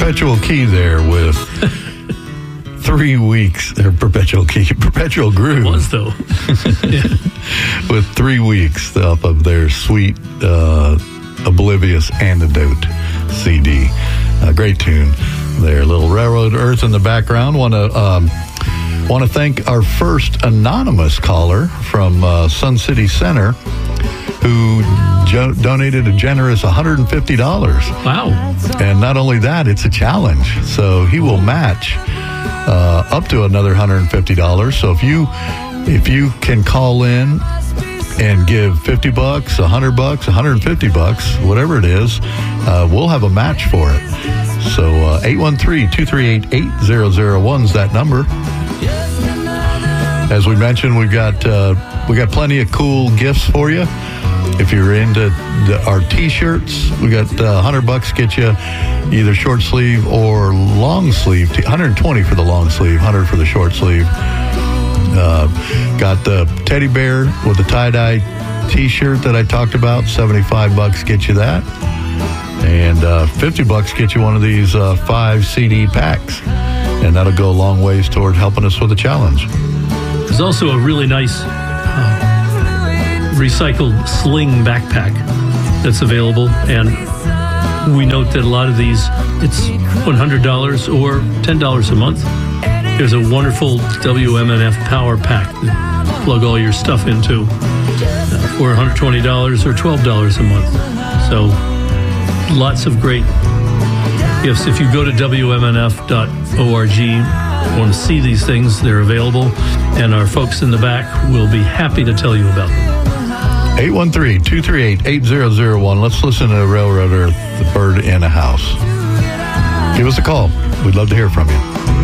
Perpetual Key there with 3 weeks. Perpetual Groove. It was, though. With 3 weeks up of their sweet Oblivious Antidote CD. Great tune there. Little Railroad Earth in the background. Want to thank our first anonymous caller from Sun City Center who donated a generous $150. Wow. And not only that, it's a challenge. So he will match up to another $150. So if you can call in and give $50, $100, $150, whatever it is, we'll have a match for it. So 813-238-8001 is that number. As we mentioned, we got plenty of cool gifts for you. If you're into our T-shirts, we got $100 get you either short sleeve or long sleeve. 120 for the long sleeve, 100 for the short sleeve. Got the teddy bear with the tie-dye T-shirt that I talked about. $75 get you that, and $50 get you one of these 5 CD packs, and that'll go a long ways toward helping us with the challenge. There's also a really nice recycled sling backpack that's available, and we note that a lot of these, it's $100 or $10 a month. There's a wonderful WMNF power pack that plug all your stuff into for $120 or $12 a month. So lots of great gifts. If you go to WMNF.org, want to see these things, they're available, and our folks in the back will be happy to tell you about them. 813-238-8001. Let's listen to Railroad Earth, the bird in a house. Give us a call. We'd love to hear from you.